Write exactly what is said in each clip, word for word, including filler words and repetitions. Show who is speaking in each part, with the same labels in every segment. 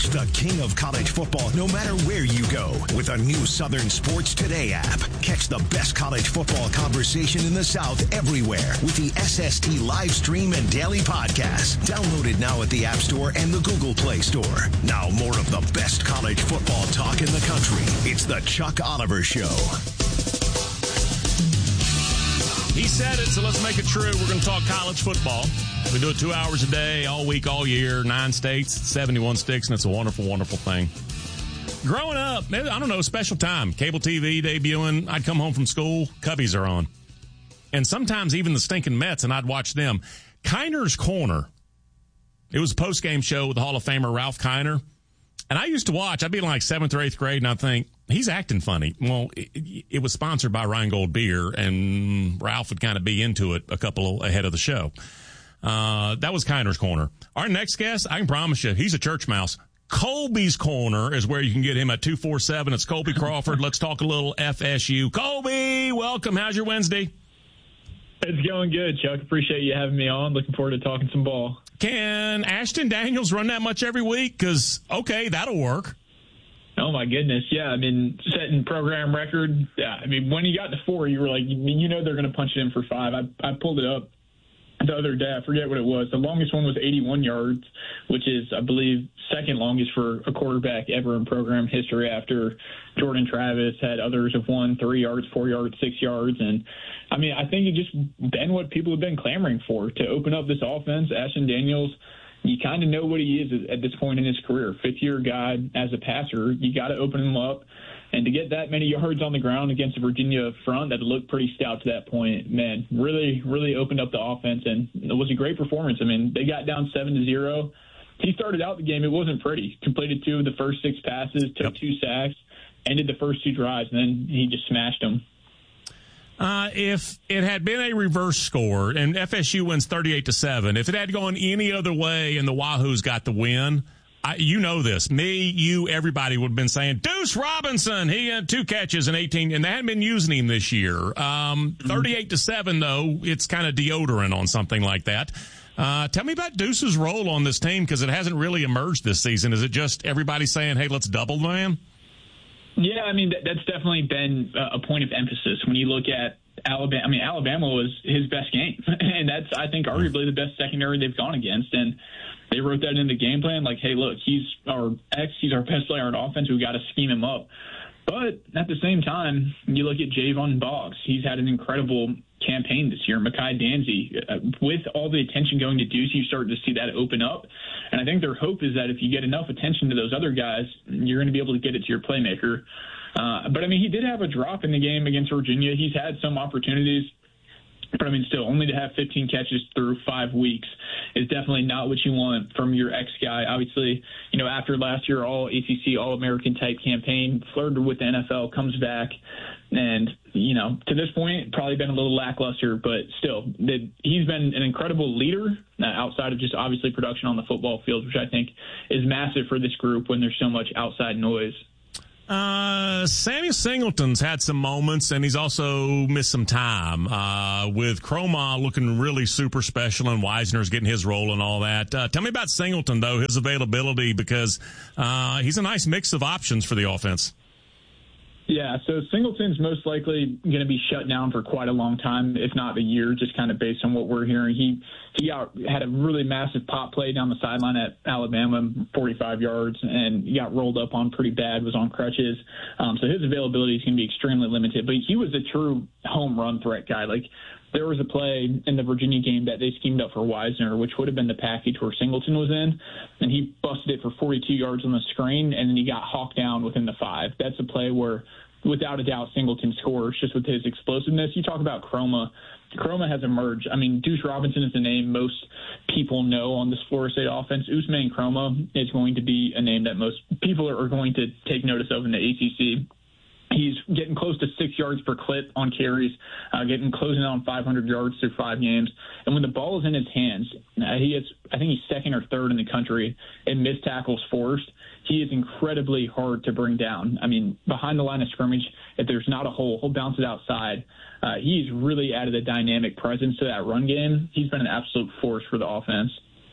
Speaker 1: Watch the king of college football no matter where you go with a new Southern Sports Today app. Catch the best college football conversation in the South everywhere with the S S T live stream and daily podcast. Download it now at the App Store and the Google Play Store. Now more of the best college football talk in the country. It's the Chuck Oliver Show.
Speaker 2: He said it, so let's make it true. We're going to talk college football. We do it two hours a day, all week, all year, nine states, seventy-one sticks, and it's a wonderful, wonderful thing. Growing up, maybe, I don't know, special time. Cable T V debuting. I'd come home from school. Cubbies are on. And sometimes even the stinking Mets, and I'd watch them. Kiner's Corner. It was a post-game show with the Hall of Famer Ralph Kiner. And I used to watch. I'd be in like seventh or eighth grade, and I'd think, he's acting funny. Well, it, it was sponsored by Rheingold Beer, and Ralph would kind of be into it a couple ahead of the show. Uh, that was Kiner's Corner. Our next guest, I can promise you, he's a church mouse. Colby's Corner is where you can get him at two four seven. It's Colby Crawford. Let's talk a little F S U. Colby, welcome. How's your Wednesday?
Speaker 3: It's going good, Chuck. Appreciate you having me on. Looking forward to talking some ball.
Speaker 2: Can Ashton Daniels run that much every week? Because, okay, that'll work.
Speaker 3: Oh, my goodness. Yeah, I mean, setting program record. Yeah, I mean, when you got to four, you were like, you know they're going to punch it in for five. I, I pulled it up the other day. I forget what it was. The longest one was eighty-one yards, which is, I believe, second longest for a quarterback ever in program history after Jordan Travis. Had others have won three yards, four yards, six yards. And, I mean, I think it just been what people have been clamoring for, to open up this offense. Ashton Daniels, you kind of know what he is at this point in his career. Fifth-year guy as a passer. You got to open him up. And to get that many yards on the ground against a Virginia front that looked pretty stout to that point, man, really, really opened up the offense. And it was a great performance. I mean, they got down seven to zero. He started out the game. It wasn't pretty. Completed two of the first six passes, took yep. two sacks, ended the first two drives, and then he just smashed them.
Speaker 2: Uh, if it had been a reverse score and F S U wins thirty-eight to seven, if it had gone any other way and the Wahoos got the win, I, you know this. Me, you, everybody would have been saying, Deuce Robinson, he had two catches in eighteen, and they hadn't been using him this year. Um, thirty-eight to seven, though, it's kind of deodorant on something like that. Uh, tell me about Deuce's role on this team, because it hasn't really emerged this season. Is it just everybody saying, hey, let's double them?
Speaker 3: Yeah, I mean, that, that's definitely been a point of emphasis when you look at Alabama. I mean, Alabama was his best game, and that's, I think, arguably the best secondary they've gone against. And they wrote that in the game plan, like, hey, look, he's our X, he's our best player on offense. We've got to scheme him up. But at the same time, you look at Javon Boggs. He's had an incredible campaign this year. Mekhi Danzy, uh, with all the attention going to Deuce, you start to see that open up. And I think their hope is that if you get enough attention to those other guys, you're going to be able to get it to your playmaker. Uh, but, I mean, he did have a drop in the game against Virginia. He's had some opportunities. But, I mean, still, only to have fifteen catches through five weeks is definitely not what you want from your ex-guy. Obviously, you know, after last year, all A C C, all-American type campaign, flirted with the N F L, comes back. And, you know, to this point, probably been a little lackluster. But still, the, he's been an incredible leader uh, outside of just obviously production on the football field, which I think is massive for this group when there's so much outside noise.
Speaker 2: Uh, Sammy Singleton's had some moments, and he's also missed some time, uh, with Croma looking really super special and Wisner's getting his role and all that. Uh, tell me about Singleton, though, his availability, because, uh, he's a nice mix of options for the offense.
Speaker 3: Yeah, so Singleton's most likely going to be shut down for quite a long time, if not a year, just kind of based on what we're hearing. He he got, had a really massive pop play down the sideline at Alabama, forty-five yards, and he got rolled up on pretty bad, was on crutches. Um, so his availability is going to be extremely limited. But he was a true home run threat guy. Like, there was a play in the Virginia game that they schemed up for Wisner, which would have been the package where Singleton was in, and he busted it for forty-two yards on the screen, and then he got hawked down within the five. That's a play where, without a doubt, Singleton scores just with his explosiveness. You talk about Croma. Croma has emerged. I mean, Deuce Robinson is the name most people know on this Florida State offense. Ousmane Croma is going to be a name that most people are going to take notice of in the A C C. He's getting close to six yards per clip on carries, uh, getting closing on five hundred yards through five games. And when the ball is in his hands, uh, he is, I think he's second or third in the country in missed tackles forced. He is incredibly hard to bring down. I mean, behind the line of scrimmage, if there's not a hole, he'll bounce it outside. Uh, he's really added a dynamic presence to that run game. He's been an absolute force for the offense.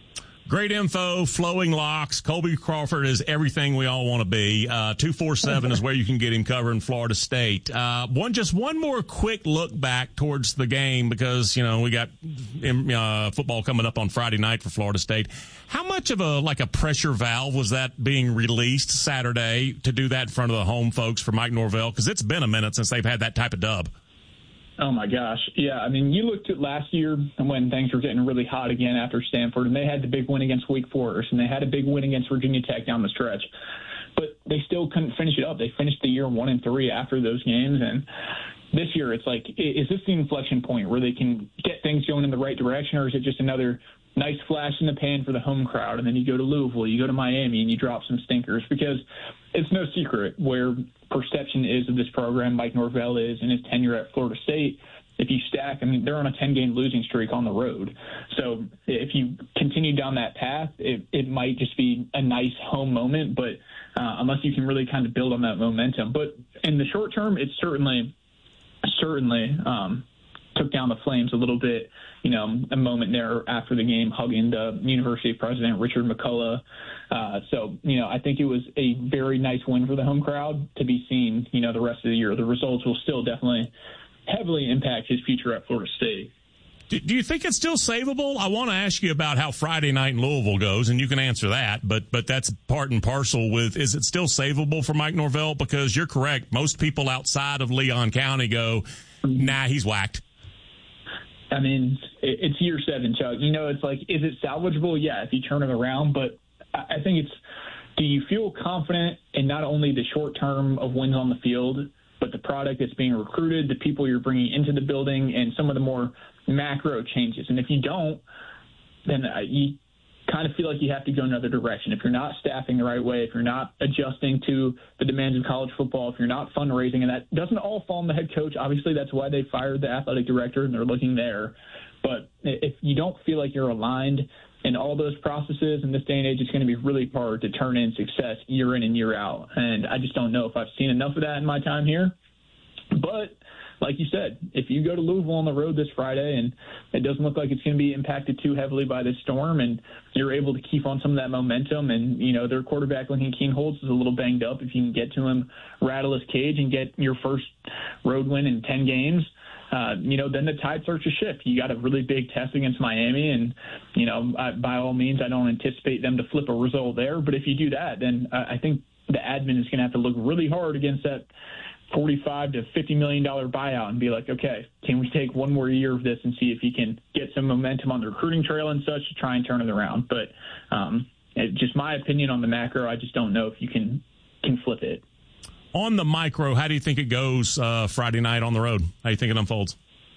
Speaker 2: Great info, flowing locks. Colby Crawford is everything we all want to be. Uh, two four seven is where you can get him covering Florida State. Uh, one, just one more quick look back towards the game because, you know, we got uh, football coming up on Friday night for Florida State. How much of a, like a pressure valve was that being released Saturday to do that in front of the home folks for Mike Norvell? Because it's been a minute since they've had that type of dub.
Speaker 3: Oh, my gosh. Yeah, I mean, you looked at last year when things were getting really hot again after Stanford, and they had the big win against Wake Forest, and they had a big win against Virginia Tech down the stretch. But they still couldn't finish it up. They finished the year one and three after those games, and this year it's like, is this the inflection point where they can get things going in the right direction, or is it just another nice flash in the pan for the home crowd, and then you go to Louisville, you go to Miami, and you drop some stinkers? Because it's no secret where perception is of this program, Mike Norvell is, and his tenure at Florida State. If you stack, I mean, they're on a ten-game losing streak on the road. So if you continue down that path, it, it might just be a nice home moment, but uh, unless you can really kind of build on that momentum. But in the short term, it certainly, certainly um, took down the Flames a little bit. You know, a moment there after the game, hugging the University president, Richard McCullough. Uh, so, you know, I think it was a very nice win for the home crowd to be seen, you know, the rest of the year. The results will still definitely heavily impact his future at Florida State.
Speaker 2: Do, do you think it's still savable? I want to ask you about how Friday night in Louisville goes, and you can answer that, but but that's part and parcel with, is it still savable for Mike Norvell? Because you're correct. Most people outside of Leon County go, nah, he's whacked.
Speaker 3: I mean, it's year seven, Chuck. You know, it's like, is it salvageable? Yeah, if you turn it around. But I think it's, do you feel confident in not only the short term of wins on the field, but the product that's being recruited, the people you're bringing into the building, and some of the more macro changes? And if you don't, then you kind of feel like you have to go another direction. If you're not staffing the right way, if you're not adjusting to the demands of college football, if you're not fundraising, and that doesn't all fall on the head coach. Obviously, that's why they fired the athletic director, and they're looking there. But if you don't feel like you're aligned in all those processes in this day and age, it's going to be really hard to turn in success year in and year out. And I just don't know if I've seen enough of that in my time here. But like you said, if you go to Louisville on the road this Friday and it doesn't look like it's going to be impacted too heavily by this storm, and you're able to keep on some of that momentum, and, you know, their quarterback, Lincoln Keenholz, is a little banged up. If you can get to him, rattle his cage, and get your first road win in ten games, uh, you know, then the tide starts to shift. You got a really big test against Miami, and, you know, I, by all means, I don't anticipate them to flip a result there. But if you do that, then I, I think the admin is going to have to look really hard against that forty-five to fifty million dollars buyout and be like, okay, can we take one more year of this and see if you can get some momentum on the recruiting trail and such to try and turn it around? But um, it, just my opinion on the macro, I just don't know if you can can flip it.
Speaker 2: On the micro, how do you think it goes uh, Friday night on the road? How do you think it unfolds?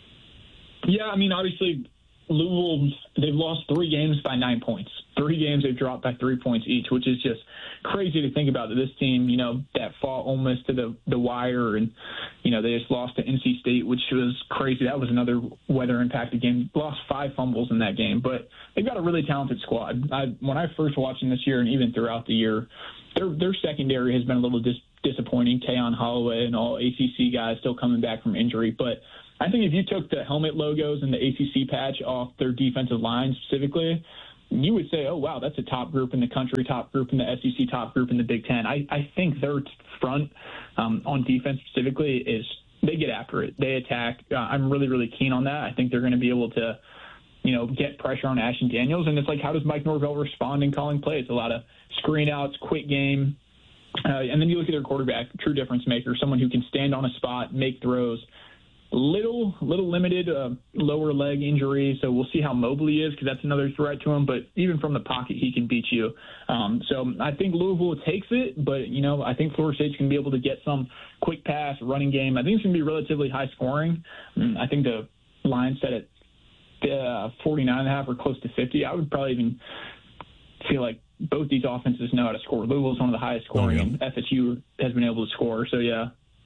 Speaker 3: Yeah, I mean, obviously, Louisville, they've lost three games by nine points. Three games they've dropped by three points each, which is just crazy to think about. That this team, you know, that fought almost to the, the wire, and, you know, they just lost to N C State, which was crazy. That was another weather-impacted game. Lost five fumbles in that game, but they've got a really talented squad. I, when I first watched them this year, and even throughout the year, their their secondary has been a little dis- disappointing. Tayon Holloway and all A C C guys still coming back from injury, but I think if you took the helmet logos and the A C C patch off their defensive line specifically, you would say, oh, wow, that's a top group in the country, top group in the S E C, top group in the Big Ten. I, I think their front um, on defense specifically is they get after it. They attack. Uh, I'm really, really keen on that. I think they're going to be able to, you know, get pressure on Ashton Daniels. And it's like, how does Mike Norvell respond in calling plays? A lot of screen outs, quick game. Uh, and then you look at their quarterback, true difference maker, someone who can stand on a spot, make throws. Little, little limited uh, lower leg injury, so we'll see how mobile he is, because that's another threat to him. But even from the pocket, he can beat you. Um, so I think Louisville takes it, but, you know, I think Florida State's going to be able to get some quick pass, running game. I think it's going to be relatively high scoring. I think the line set at uh, forty-nine and a half or close to fifty. I would probably even feel like both these offenses know how to score. Louisville's one of the highest scoring, oh, yeah. and F S U has been able to score. So, yeah.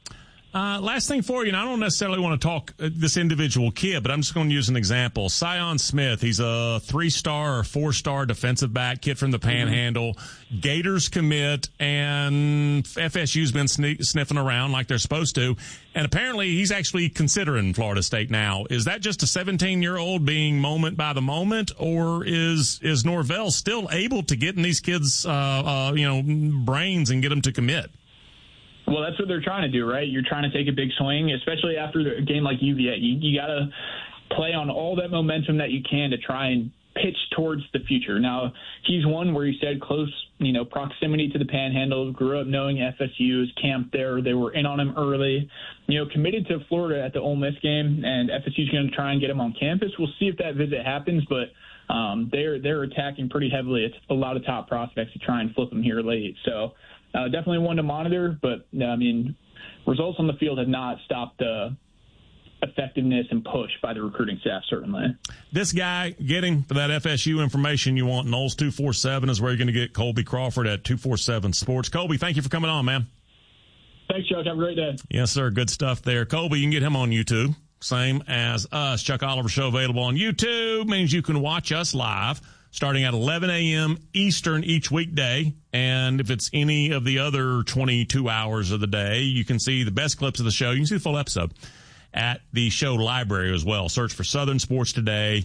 Speaker 2: Uh, last thing for you, and I don't necessarily want to talk uh, this individual kid, but I'm just going to use an example. Sion Smith, he's a three-star or four-star defensive back, kid from the Panhandle. Mm-hmm. Gators commit, and F S U's been sne- sniffing around like they're supposed to, and apparently he's actually considering Florida State now. Is that just a seventeen-year-old being moment by the moment, or is is Norvell still able to get in these kids' uh, uh, you know brains and get them to commit?
Speaker 3: Well, that's what they're trying to do, right? You're trying to take a big swing, especially after a game like U V A. You, you got to play on all that momentum that you can to try and pitch towards the future. Now, he's one where he said close, you know, proximity to the Panhandle, grew up knowing F S U, is camped there. They were in on him early, you know, committed to Florida at the Ole Miss game, and F S U's going to try and get him on campus. We'll see if that visit happens, but um, they're they're attacking pretty heavily. It's a lot of top prospects to try and flip him here late. So, Uh, definitely one to monitor, but, I mean, results on the field have not stopped the effectiveness and push by the recruiting staff, certainly.
Speaker 2: This guy, getting that F S U information you want, Knowles two forty-seven is where you're going to get Colby Crawford at two forty-seven Sports. Colby, thank you for coming on, man.
Speaker 3: Thanks, Chuck. Have a great day.
Speaker 2: Yes, sir. Good stuff there. Colby, you can get him on YouTube, same as us. Chuck Oliver Show available on YouTube means you can watch us live starting at eleven a.m. Eastern each weekday. And if it's any of the other twenty-two hours of the day, you can see the best clips of the show. You can see the full episode at the show library as well. Search for Southern Sports Today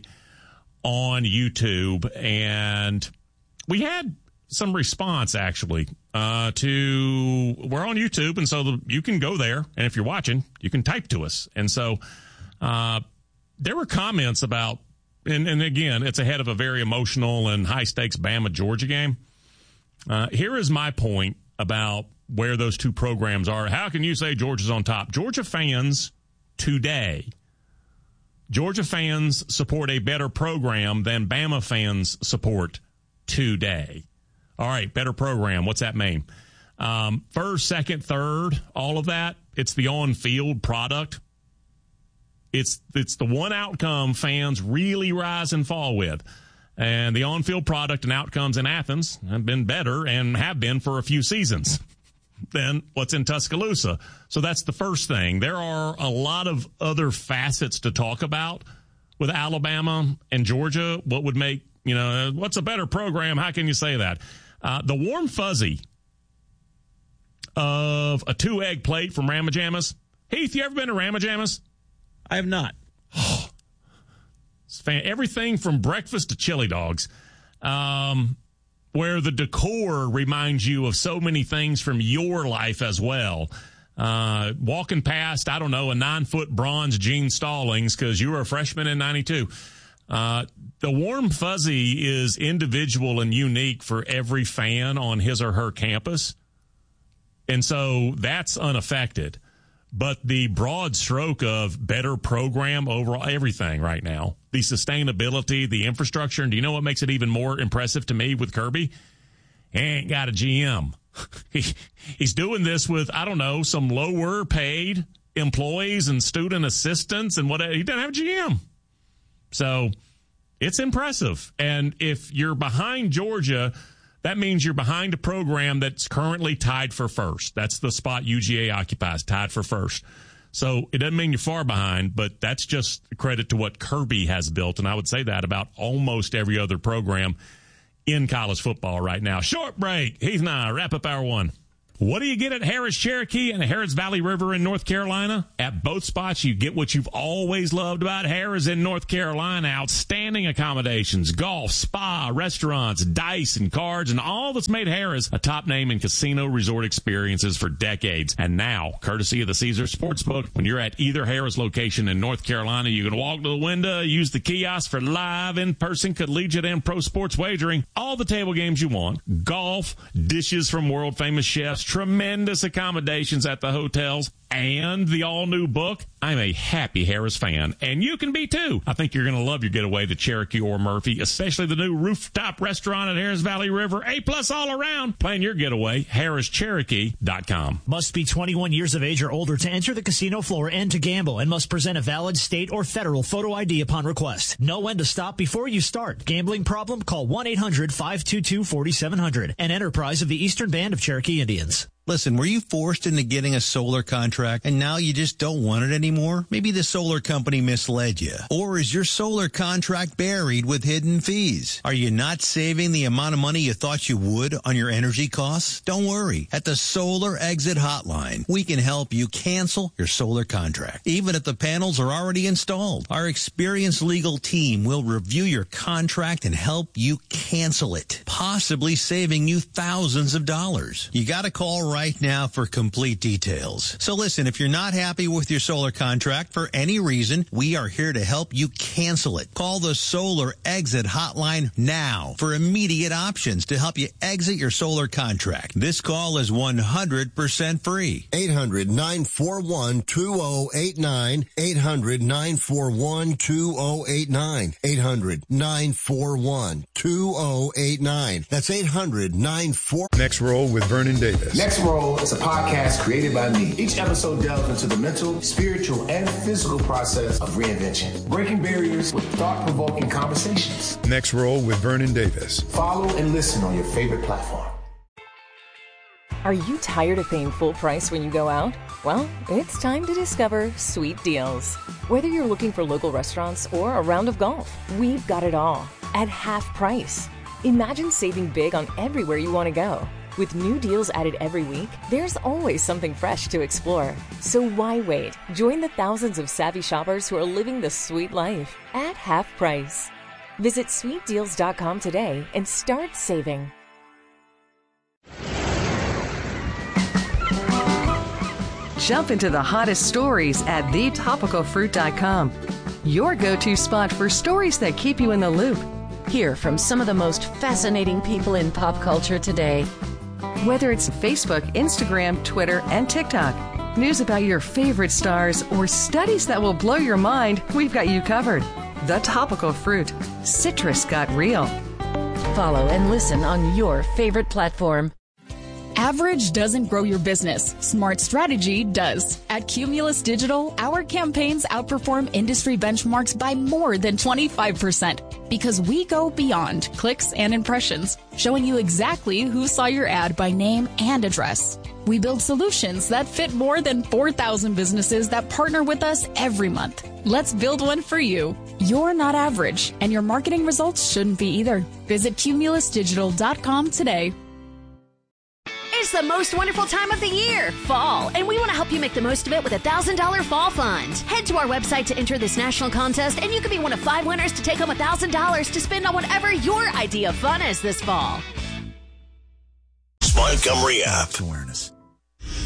Speaker 2: on YouTube. And we had some response, actually, uh, to we're on YouTube. And so the, you can go there. And if you're watching, you can type to us. And so uh, there were comments about, And, and again, it's ahead of a very emotional and high-stakes Bama-Georgia game. Uh, here is my point about where those two programs are. How can you say Georgia's on top? Georgia fans today, Georgia fans support a better program than Bama fans support today. All right, better program. What's that mean? Um, first, second, third, all of that, it's the on-field product. It's it's the one outcome fans really rise and fall with. And the on-field product and outcomes in Athens have been better and have been for a few seasons than what's in Tuscaloosa. So that's the first thing. There are a lot of other facets to talk about with Alabama and Georgia. What would make, you know, what's a better program? How can you say that? Uh, the warm fuzzy of a two-egg plate from Ramajamas. Heath, you ever been to Ramajamas?
Speaker 4: I have not.
Speaker 2: It's fan- everything from breakfast to chili dogs, um, where the decor reminds you of so many things from your life as well. Uh, walking past, I don't know, a nine-foot bronze Gene Stallings because you were a freshman in ninety-two. Uh, the warm fuzzy is individual and unique for every fan on his or her campus, and so that's unaffected. But the broad stroke of better program overall, everything right now, the sustainability, the infrastructure, and do you know what makes it even more impressive to me with Kirby? He ain't got a G M. he, he's doing this with, I don't know, some lower paid employees and student assistants and whatever. He doesn't have a G M. So it's impressive. And if you're behind Georgia, that means you're behind a program that's currently tied for first. That's the spot U G A occupies, tied for first. So it doesn't mean you're far behind, but that's just credit to what Kirby has built. And I would say that about almost every other program in college football right now. Short break. Heath and I wrap up hour one. What do you get at Harris Cherokee and the Harris Valley River in North Carolina? At both spots, you get what you've always loved about Harris in North Carolina. Outstanding accommodations, golf, spa, restaurants, dice, and cards, and all that's made Harris a top name in casino resort experiences for decades. And now, courtesy of the Caesars Sportsbook, when you're at either Harris location in North Carolina, you can walk to the window, use the kiosk for live, in-person, collegiate, and pro sports wagering. All the table games you want, golf, dishes from world-famous chefs, tremendous accommodations at the hotels, and the all-new book. I'm a happy Harris fan, and you can be too. I think you're going to love your getaway to Cherokee or Murphy, especially the new rooftop restaurant at Harris Valley River. A-plus all around. Plan your getaway, harris cherokee dot com.
Speaker 5: Must be twenty-one years of age or older to enter the casino floor and to gamble, and must present a valid state or federal photo I D upon request. Know when to stop before you start. Gambling problem? Call one eight hundred five two two four seven zero zero. An enterprise of the Eastern Band of Cherokee Indians.
Speaker 4: Listen, were you forced into getting a solar contract and now you just don't want it anymore? Maybe the solar company misled you. Or is your solar contract buried with hidden fees? Are you not saving the amount of money you thought you would on your energy costs? Don't worry. At the Solar Exit Hotline, we can help you cancel your solar contract, even if the panels are already installed. Our experienced legal team will review your contract and help you cancel it, possibly saving you thousands of dollars. You got to call right now for complete details. So listen, if you're not happy with your solar contract for any reason, we are here to help you cancel it. Call the Solar Exit Hotline now for immediate options to help you exit your solar contract. This call is one hundred percent free.
Speaker 6: eight hundred, nine four one, two oh eight nine. eight hundred, nine four one, two oh eight nine. eight hundred, nine four one, two oh eight nine. That's eight hundred, nine four.
Speaker 7: Next Roll with Vernon Davis.
Speaker 8: Next Roll is a podcast created by me. Each episode delves into the mental, spiritual, and physical process of reinvention, breaking barriers with thought-provoking conversations.
Speaker 7: Next Roll with Vernon Davis.
Speaker 8: Follow and listen on your favorite platform.
Speaker 9: Are you tired of paying full price when you go out? Well, it's time to discover Sweet Deals. Whether you're looking for local restaurants or a round of golf, we've got it all at half price. Imagine saving big on everywhere you want to go. With new deals added every week, there's always something fresh to explore. So why wait? Join the thousands of savvy shoppers who are living the sweet life at half price. Visit sweet deals dot com today and start saving.
Speaker 10: Jump into the hottest stories at the topical fruit dot com. Your go-to spot for stories that keep you in the loop.
Speaker 11: Hear from some of the most fascinating people in pop culture today.
Speaker 10: Whether it's Facebook, Instagram, Twitter, and TikTok, news about your favorite stars, or studies that will blow your mind, we've got you covered. The Topical Fruit. Citrus got real.
Speaker 11: Follow and listen on your favorite platform.
Speaker 12: Average doesn't grow your business. Smart strategy does. At Cumulus Digital, our campaigns outperform industry benchmarks by more than twenty-five percent because we go beyond clicks and impressions, showing you exactly who saw your ad by name and address. We build solutions that fit more than four thousand businesses that partner with us every month. Let's build one for you. You're not average, and your marketing results shouldn't be either. Visit cumulus digital dot com today.
Speaker 13: It's the most wonderful time of the year, fall, and we want to help you make the most of it with a one thousand dollars Fall Fund. Head to our website to enter this national contest, and you could be one of five winners to take home one thousand dollars to spend on whatever your idea of fun is this fall.
Speaker 1: Montgomery app.
Speaker 14: Awareness.